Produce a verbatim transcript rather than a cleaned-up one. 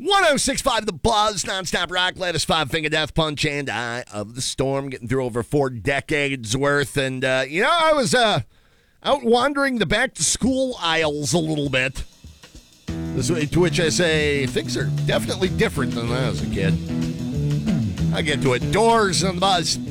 one oh six point five The Buzz, nonstop rock, latest five-finger death punch, and Eye of the Storm, getting through over four decades worth. And, uh, you know, I was uh, out wandering the back-to-school aisles a little bit. This, to which I say, things are definitely different than when I was a kid. I'll get to it. Doors on the Buzz.